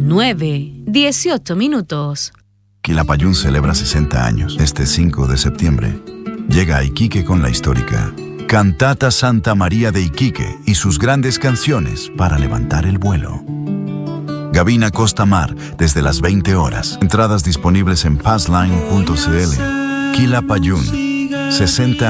9:18. Quilapayún celebra 60 años. Este 5 de septiembre llega a Iquique con la histórica Cantata Santa María de Iquique y sus grandes canciones para levantar el vuelo. Gavina Costa Mar desde las 20 horas. Entradas disponibles en passline.cl. Quilapayún, 60